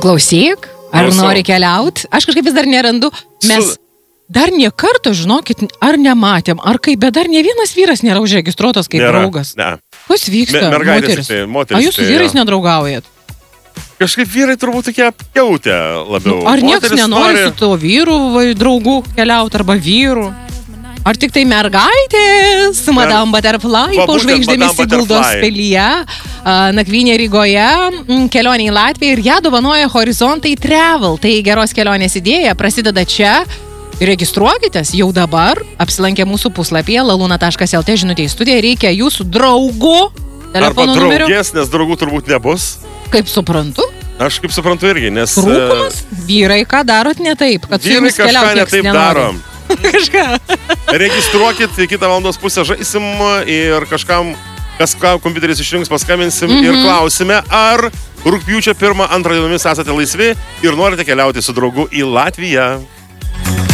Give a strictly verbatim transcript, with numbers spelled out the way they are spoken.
Klausyk, ar Klausau. nori keliaut? Aš kažkaip vis dar nerandu. Mes Su- dar nie kartą, žinokit, ar nematėm, ar kaip, bet dar ne vienas vyras nėra užregistruotas kaip Nėra. draugas. Ne. Kas vyksta, Me- mergaitės moteris? tiktai, moterys A jūs su tai, vyrais jo. nedraugaujat? Kažkaip vyrai turbūt tokie apkiautę labiau. Ar nieks Moterys nenori su to vyru vai, draugų keliauti arba vyru? Ar tik tai mergaitės, Madame Butterfly, Va, po būtent žvaigždėmis Madame įguldos Butterfly. pilyje, a, nakvynė Rygoje, m, kelionė į Latviją ir ją dovanoja Horizontai Travel. Tai geros kelionės idėja prasideda čia. Registruokitės jau dabar, apsilankę mūsų puslapyje laluna taškas el tė žinutė į studiją, reikia jūsų draugų Arba telefono numeriu. draugės, nes draugų turbūt nebus. Kaip suprantu, Aš kaip suprantu irgi, nes... trūkumas. Vyrai, ką darot ne taip, kad su Vyrai jumis kažką keliauti nieks netaip nenori. darom. Kažką. Registruokit, į kitą valandos pusę žaisim ir kažkam, kas ką kompiuteris išrinks, paskambinsim mm -hmm. ir klausime, ar rugpjūčio pirmą, antrą dienomis esate laisvi ir norite keliauti su draugu į Latviją.